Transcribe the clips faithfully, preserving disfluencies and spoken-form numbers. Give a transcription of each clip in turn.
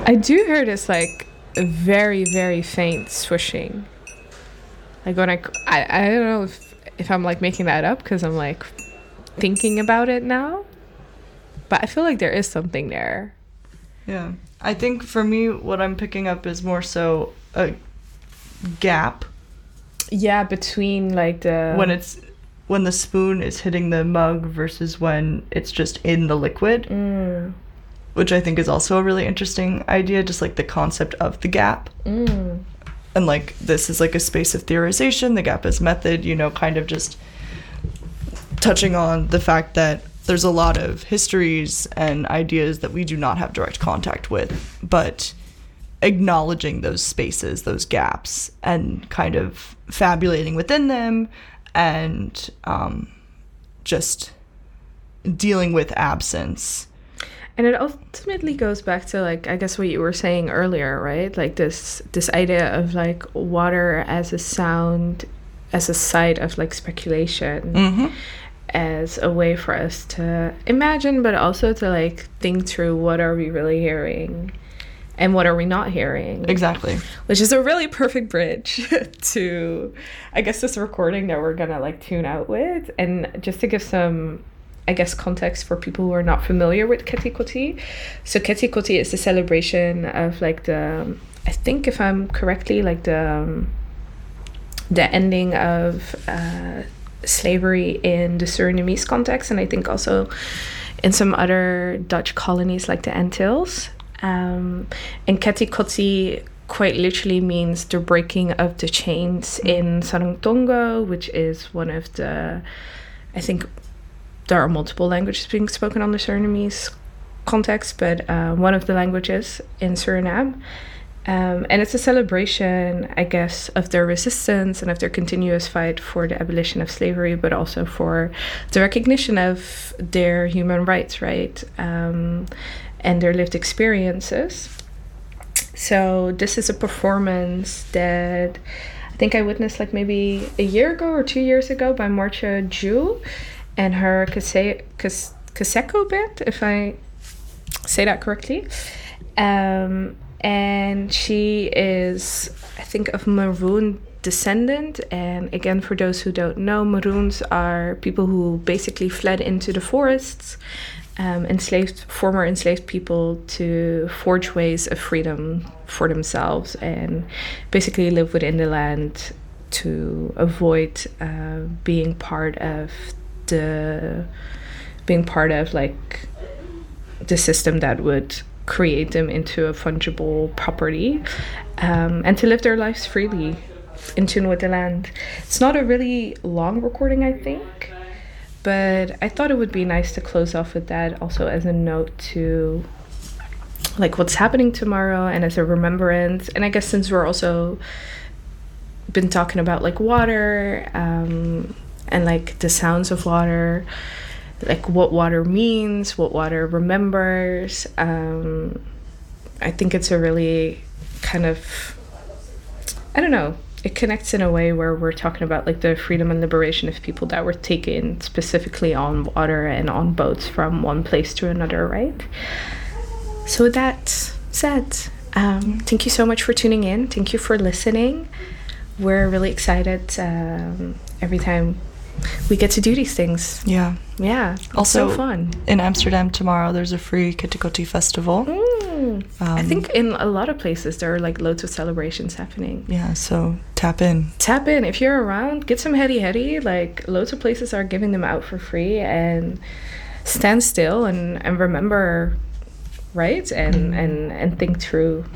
I do hear this like very, very faint swishing. Like when I, I, I don't know if, if I'm like making that up because I'm like thinking about it now. But I feel like there is something there. Yeah. I think for me, what I'm picking up is more so a gap. Yeah, between like the... When it's... When the spoon is hitting the mug versus when it's just in the liquid. Mm. Which I think is also a really interesting idea, just like the concept of the gap. Mm. And like this is like a space of theorization, the gap is method, you know, kind of just touching on the fact that there's a lot of histories and ideas that we do not have direct contact with, but acknowledging those spaces, those gaps, and kind of fabulating within them, and um, just dealing with absence. And it ultimately goes back to, like, I guess what you were saying earlier, right? Like this this idea of like water as a sound, as a site of like speculation, Mm-hmm. as a way for us to imagine, but also to like think through what are we really hearing and what are we not hearing. Exactly. Which is a really perfect bridge to, I guess, this recording that we're gonna like tune out with. And just to give some, I guess, context for people who are not familiar with Ketikoti. So Ketikoti is the celebration of like the, I think if I'm correctly, like the um, the ending of uh, slavery in the Surinamese context, and I think also in some other Dutch colonies like the Antilles. Um, and Ketikoti quite literally means the breaking of the chains in Sarang Tongo, which is one of the, I think there are multiple languages being spoken on the Surinamese context, but uh, one of the languages in Suriname. Um, and it's a celebration, I guess, of their resistance and of their continuous fight for the abolition of slavery, but also for the recognition of their human rights, right? Um, and their lived experiences. So this is a performance that I think I witnessed like maybe a year ago or two years ago by Marcia Ju and her Kase- Kas- Kaseko band, if I say that correctly. Um, and she is, I think, of Maroon descendant. And again, for those who don't know, Maroons are people who basically fled into the forests, um, enslaved former enslaved people to forge ways of freedom for themselves and basically live within the land to avoid uh, being part of the being part of like the system that would create them into a fungible property, um, and to live their lives freely in tune with the land. It's not a really long recording, I think, but I thought it would be nice to close off with that also as a note to like what's happening tomorrow and as a remembrance. And I guess since we're also been talking about like water, um, and like the sounds of water, like what water means, what water remembers. Um, I think it's a really kind of, I don't know, it connects in a way where we're talking about like the freedom and liberation of people that were taken specifically on water and on boats from one place to another, right? So with that said, um, thank you so much for tuning in. Thank you for listening. We're really excited um, every time we get to do these things. Yeah. Yeah. It's Also, so fun. In Amsterdam tomorrow, there's a free Ketikoti festival. Mm. Um, I think in a lot of places there are like loads of celebrations happening. Yeah, so tap in. Tap in. If you're around, get some Hedi Hedi. Like loads of places are giving them out for free, and stand still and, and remember, right? And, Mm. and, and think through.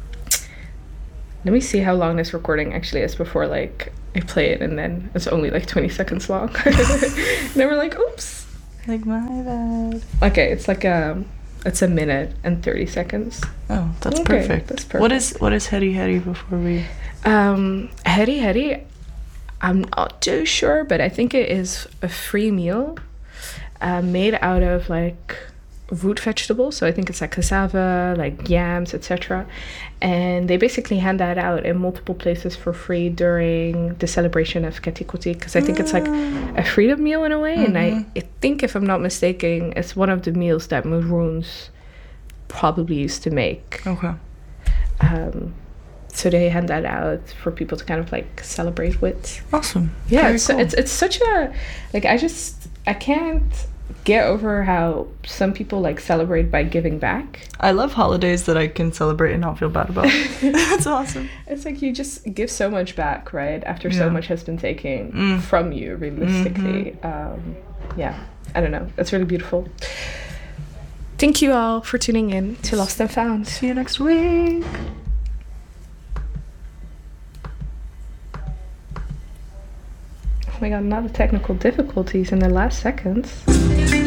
Let me see how long this recording actually is before like I play it, and then it's only like twenty seconds long. And then we're like, oops. Like, my bad. Okay, it's like a, it's a minute and thirty seconds. Oh, that's Okay, perfect. that's perfect. What is what is Hedi Hedi before we... Um, Hedi Hedi, I'm not too sure, but I think it is a free meal uh, made out of like root vegetables. So I think it's like cassava, like yams, et cetera. And they basically hand that out in multiple places for free during the celebration of Ketikoti, because I think it's like a freedom meal in a way. Mm-hmm. And I, I think, if I'm not mistaken, it's one of the meals that Maroons probably used to make. Okay. Um, so they hand that out for people to kind of like celebrate with. Awesome. Yeah, Very it's, cool. it's it's such a, like, I just I can't get over how some people like celebrate by giving back. I love holidays that I can celebrate and not feel bad about. That's awesome. It's like you just give so much back, right? After Yeah. so much has been taken Mm. from you, realistically. Um, yeah, I don't know. It's really beautiful. Thank you all for tuning in to Lost and Found. See you next week. Oh my god, not the technical difficulties in the last seconds.